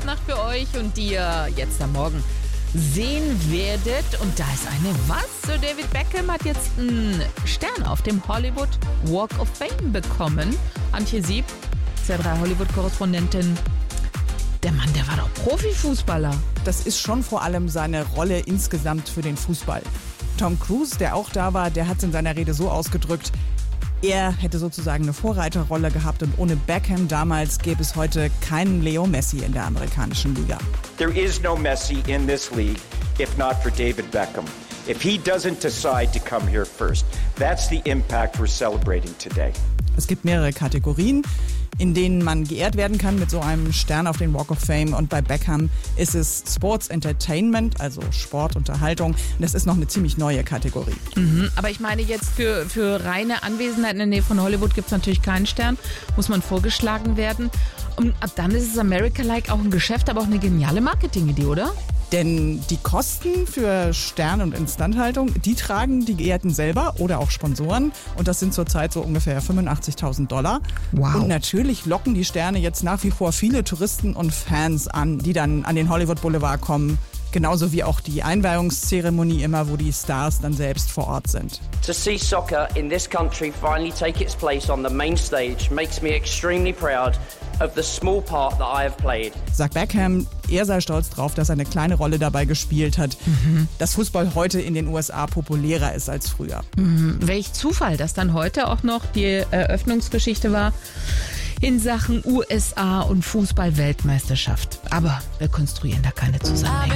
Nacht für euch und die ihr jetzt am Morgen sehen werdet. Und da ist eine was? David Beckham hat jetzt einen Stern auf dem Hollywood Walk of Fame bekommen. Antje Sieb, Z3 Hollywood-Korrespondentin. Der Mann, der war doch Profifußballer. Das ist schon vor allem seine Rolle insgesamt für den Fußball. Tom Cruise, der auch da war, der hat es in seiner Rede so ausgedrückt, er hätte sozusagen eine Vorreiterrolle gehabt und ohne Beckham damals gäbe es heute keinen Leo Messi in der amerikanischen Liga. There is no Messi in this league if not for David Beckham. If he doesn't decide to come here first, that's the impact we're celebrating today. Es gibt mehrere Kategorien, in denen man geehrt werden kann mit so einem Stern auf den Walk of Fame. Und bei Beckham ist es Sports Entertainment, also Sportunterhaltung. Und das ist noch eine ziemlich neue Kategorie. Aber ich meine jetzt für reine Anwesenheit in der Nähe von Hollywood gibt es natürlich keinen Stern. Muss man vorgeschlagen werden. Und ab dann ist es America-like auch ein Geschäft, aber auch eine geniale Marketing-Idee, oder? Denn die Kosten für Stern- und Instandhaltung, die tragen die Geehrten selber oder auch Sponsoren. Und das sind zurzeit so ungefähr $85.000. Wow. Und natürlich locken die Sterne jetzt nach wie vor viele Touristen und Fans an, die dann an den Hollywood Boulevard kommen. Genauso wie auch die Einweihungszeremonie immer, wo die Stars dann selbst vor Ort sind. To see soccer in this country finally take its place on the main stage makes me extremely proud of the small part that I have played. Sagt Beckham, er sei stolz drauf, dass er eine kleine Rolle dabei gespielt hat, dass Fußball heute in den USA populärer ist als früher. Welch Zufall, dass dann heute auch noch die Eröffnungsgeschichte war in Sachen USA und Fußball-Weltmeisterschaft. Aber wir konstruieren da keine Zusammenhänge.